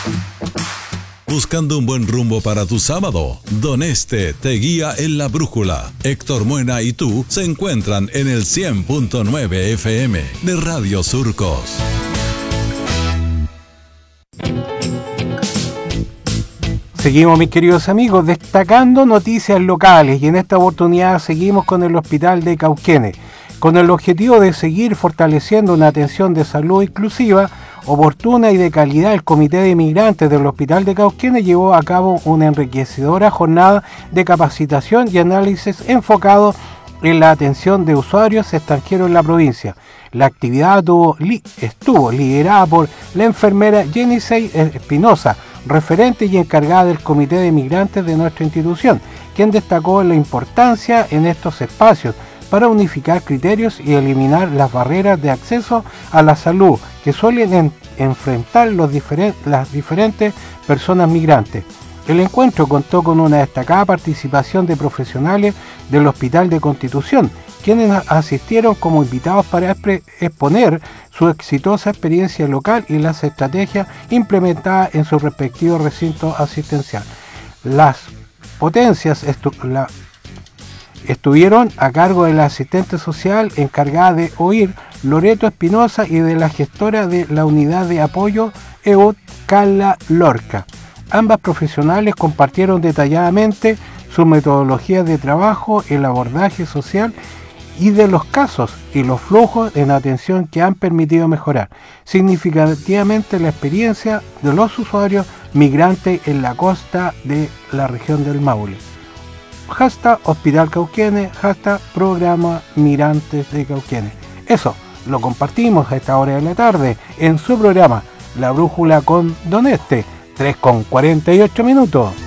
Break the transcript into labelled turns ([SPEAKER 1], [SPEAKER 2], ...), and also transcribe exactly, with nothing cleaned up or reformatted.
[SPEAKER 1] Buscando un buen rumbo para tu sábado, Don Este te guía en la brújula. Héctor Muena y tú se encuentran en el cien punto nueve F M de Radio Surcos.
[SPEAKER 2] Seguimos, mis queridos amigos, destacando noticias locales, y en esta oportunidad seguimos con el Hospital de Cauquenes, con el objetivo de seguir fortaleciendo una atención de salud inclusiva, oportuna y de calidad. El Comité de Migrantes del Hospital de Cauquenes llevó a cabo una enriquecedora jornada de capacitación y análisis enfocado en la atención de usuarios extranjeros en la provincia. La actividad tuvo, li, estuvo liderada por la enfermera Jenisei Espinosa, referente y encargada del Comité de Migrantes de nuestra institución, quien destacó la importancia en estos espacios para unificar criterios y eliminar las barreras de acceso a la salud que suelen en, enfrentar los diferen, las diferentes personas migrantes. El encuentro contó con una destacada participación de profesionales del Hospital de Constitución, quienes asistieron como invitados para exponer su exitosa experiencia local y las estrategias implementadas en su respectivo recinto asistencial. Las potencias estu la estuvieron a cargo de la asistente social encargada de oír, Loreto Espinosa, y de la gestora de la unidad de apoyo E U D, Carla Lorca. Ambas profesionales compartieron detalladamente sus metodologías de trabajo, el abordaje social y de los casos y los flujos en atención que han permitido mejorar significativamente la experiencia de los usuarios migrantes en la costa de la región del Maule. Hashtag Hospital Cauquenes, hashtag Programa Migrantes de Cauquenes. Eso lo compartimos a esta hora de la tarde en su programa La Brújula con Don Este, tres con cuarenta y ocho minutos.